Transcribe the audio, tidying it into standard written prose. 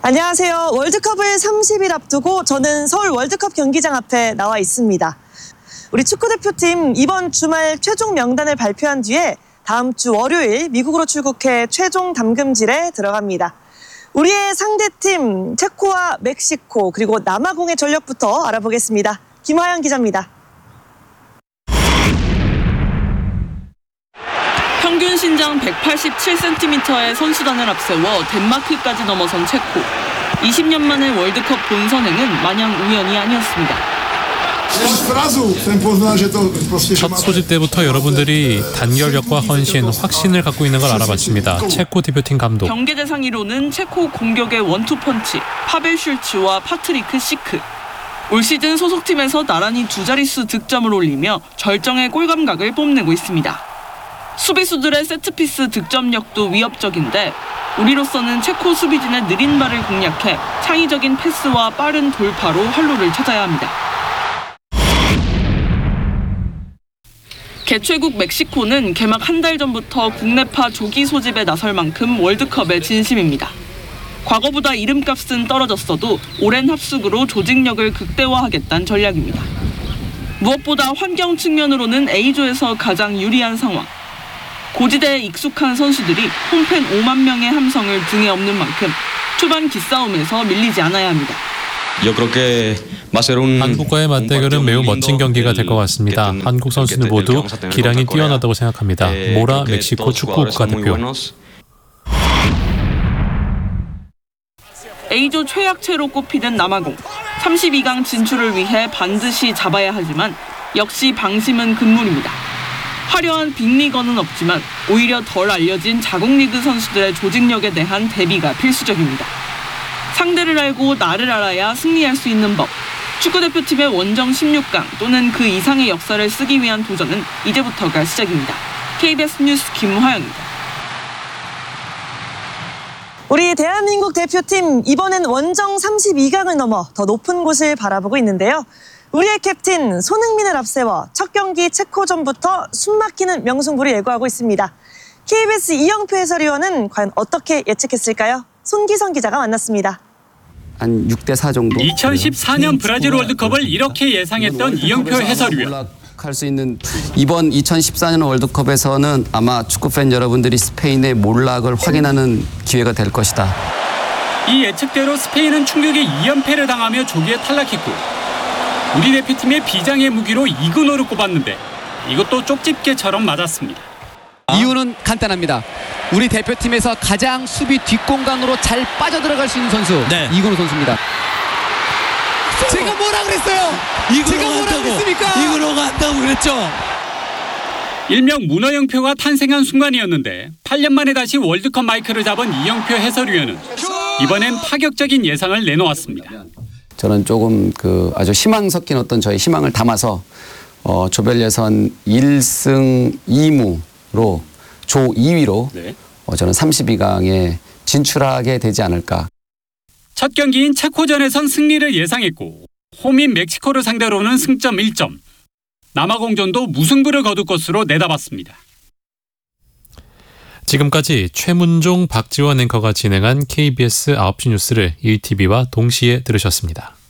안녕하세요. 월드컵을 30일 앞두고 저는 서울 월드컵 경기장 앞에 나와 있습니다. 우리 축구대표팀 이번 주말 최종 명단을 발표한 뒤에 다음 주 월요일 미국으로 출국해 최종 담금질에 들어갑니다. 우리의 상대팀 체코와 멕시코 그리고 남아공의 전력부터 알아보겠습니다. 김화영 기자입니다. 평균 신장 187cm의 선수단을 앞세워 덴마크까지 넘어선 체코. 20년 만의 월드컵 본선행은 마냥 우연이 아니었습니다. 첫 소집 때부터 여러분들이 단결력과 헌신, 확신을 갖고 있는 걸 알아봤습니다. 체코 대표팀 감독. 경계 대상 1호는 체코 공격의 원투펀치, 파벨 슐츠와 파트리크 시크. 올 시즌 소속팀에서 나란히 두 자릿수 득점을 올리며 절정의 골 감각을 뽐내고 있습니다. 수비수들의 세트피스 득점력도 위협적인데 우리로서는 체코 수비진의 느린 발을 공략해 창의적인 패스와 빠른 돌파로 활로를 찾아야 합니다. 개최국 멕시코는 개막 한 달 전부터 국내파 조기 소집에 나설 만큼 월드컵에 진심입니다. 과거보다 이름값은 떨어졌어도 오랜 합숙으로 조직력을 극대화하겠다는 전략입니다. 무엇보다 환경 측면으로는 A조에서 가장 유리한 상황. 고지대에 익숙한 선수들이 홈팬 5만 명의 함성을 등에 업는 만큼 초반 기싸움에서 밀리지 않아야 합니다. 한국과의 맞대결은 매우 멋진 경기가 될 것 같습니다. 한국 선수들 모두 기량이 뛰어나다고 생각합니다. 모라 멕시코 축구 국가대표. A조 최약체로 꼽히는 남아공. 32강 진출을 위해 반드시 잡아야 하지만 역시 방심은 금물입니다. 화려한 빅리거는 없지만 오히려 덜 알려진 자국리그 선수들의 조직력에 대한 대비가 필수적입니다. 상대를 알고 나를 알아야 승리할 수 있는 법. 축구대표팀의 원정 16강 또는 그 이상의 역사를 쓰기 위한 도전은 이제부터가 시작입니다. KBS 뉴스 김화영입니다. 우리 대한민국 대표팀 이번엔 원정 32강을 넘어 더 높은 곳을 바라보고 있는데요. 우리의 캡틴 손흥민을 앞세워 첫 경기 체코전부터 숨막히는 명승부를 예고하고 있습니다. KBS 이영표 해설위원은 과연 어떻게 예측했을까요? 손기성 기자가 만났습니다. 한 6대4 정도. 2014년 브라질 월드컵을 이렇게 예상했던 이영표 해설위원. 할 수 있는 이번 2014년 월드컵에서는 아마 축구팬 여러분들이 스페인의 몰락을 확인하는 기회가 될 것이다. 이 예측대로 스페인은 충격의 2연패를 당하며 조기에 탈락했고 우리 대표팀의 비장의 무기로 이그노를 꼽았는데 이것도 쪽집게처럼 맞았습니다. 이유는 간단합니다. 우리 대표팀에서 가장 수비 뒷공간으로 잘 빠져들어갈 수 있는 선수 이근호 선수입니다. 제가 뭐라 그랬어요? 제가 뭐라 그랬습니까? 이근호가 한다고 그랬죠. 일명 문어영표가 탄생한 순간이었는데 8년 만에 다시 월드컵 마이크를 잡은 이영표 해설위원은 이번엔 파격적인 예상을 내놓았습니다. 저는 조금 아주 희망 섞인 어떤 저의 희망을 담아서 조별 예선 1승 2무로 조 2위로 저는 32강에 진출하게 되지 않을까. 첫 경기인 체코전에선 승리를 예상했고 홈인 멕시코를 상대로는 승점 1점. 남아공전도 무승부를 거둘 것으로 내다봤습니다. 지금까지 최문종, 박지원 앵커가 진행한 KBS 9시 뉴스를 1TV와 동시에 들으셨습니다.